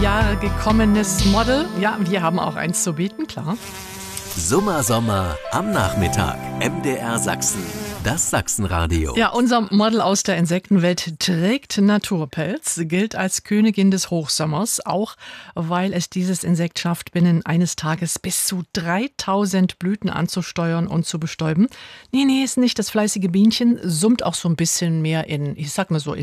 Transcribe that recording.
Jahre gekommenes Model. Ja, wir haben auch eins zu bieten, klar. Sommer am Nachmittag. MDR Sachsen. Das Sachsenradio. Ja, unser Model aus der Insektenwelt trägt Naturpelz, gilt als Königin des Hochsommers, auch weil es dieses Insekt schafft, binnen eines Tages bis zu 3000 Blüten anzusteuern und zu bestäuben. Nee, ist nicht das fleißige Bienchen, summt auch so ein bisschen mehr ich sag mal so,